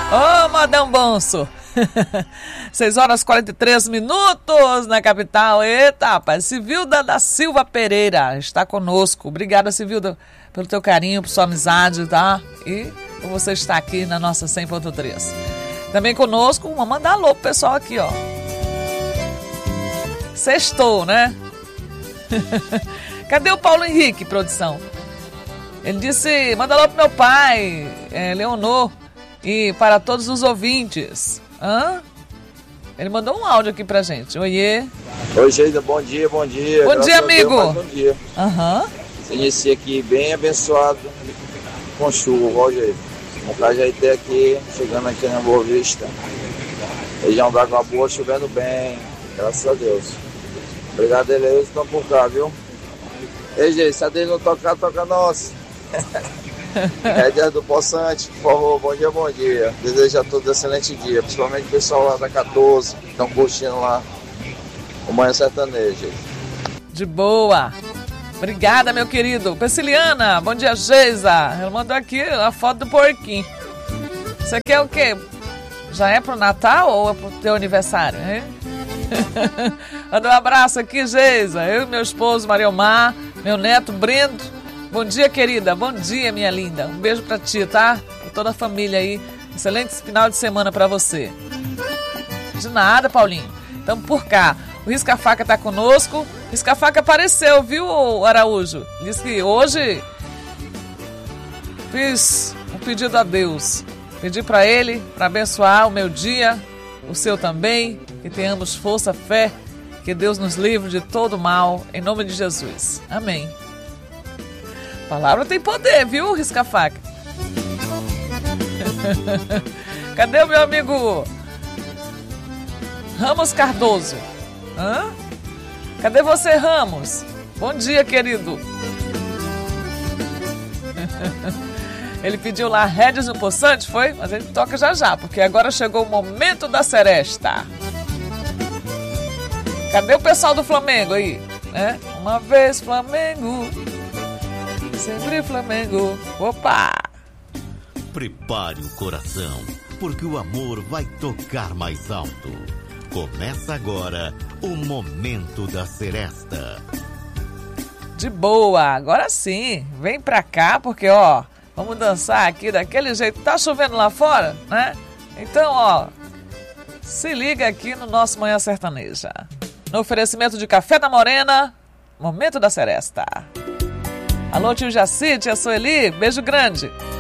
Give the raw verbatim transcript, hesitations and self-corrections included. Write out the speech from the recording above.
Ô, oh, Modão Bonso. seis horas e quarenta e três minutos na capital. Eita, pai. Civilda da Silva Pereira está conosco. Obrigada, Civilda, pelo teu carinho, por sua amizade, tá? E por você estar aqui na nossa cem ponto três. Também conosco, vamos mandar alô pro pessoal aqui, ó. Sextou, né? Cadê o Paulo Henrique, produção? Ele disse, manda alô pro meu pai, é, Leonor, e para todos os ouvintes. Hã? Ele mandou um áudio aqui pra gente. Oiê. Oi, Geida, bom dia, bom dia. Bom dia, amigo. Deus, bom dia. Aham. Uhum. Você inicia aqui bem abençoado com chuva, ó, Geida. Um Cajaité aqui, chegando aqui na Boa Vista. Região da Água Boa, chovendo bem, graças a Deus. Obrigado, eles estão por cá, viu? Ei, gente, se a dele não tocar, toca nós. É dia do Poçante, por favor, bom dia, bom dia. Desejo a todos um excelente dia, principalmente o pessoal lá da quatorze, que estão curtindo lá o Manhã Sertanejo. De boa. Obrigada, meu querido. Prisciliana, bom dia, Geisa. Ela mandou aqui a foto do porquinho. Isso aqui é o quê? Já é pro Natal ou é pro teu aniversário, hein? Manda um abraço aqui, Geisa. Eu e meu esposo, Mariomar, meu neto, Brendo. Bom dia, querida. Bom dia, minha linda. Um beijo pra ti, tá? Pra toda a família aí. Excelente final de semana pra você. De nada, Paulinho. Tamo por cá. O Risca-Faca tá conosco. O Risca-Faca apareceu, viu, Araújo? Diz que hoje fiz um pedido a Deus. Pedi pra ele, pra abençoar o meu dia, o seu também. Que tenhamos força, fé. Que Deus nos livre de todo mal. Em nome de Jesus. Amém. A palavra tem poder, viu, Risca-Faca? Cadê o meu amigo Ramos Cardoso? Hã? Cadê você, Ramos? Bom dia, querido. Ele pediu lá rédeas no Poçante, foi? Mas ele toca já já, porque agora chegou o momento da seresta. Cadê o pessoal do Flamengo aí? É? Uma vez Flamengo, sempre Flamengo. Opa! Prepare o coração, porque o amor vai tocar mais alto. Começa agora o Momento da Seresta. De boa, agora sim. Vem pra cá, porque ó, vamos dançar aqui daquele jeito. Tá chovendo lá fora, né? Então, ó, se liga aqui no nosso Manhã Sertaneja. No oferecimento de Café da Morena, Momento da Seresta. Alô, tio Jaci, tia Sueli, beijo grande.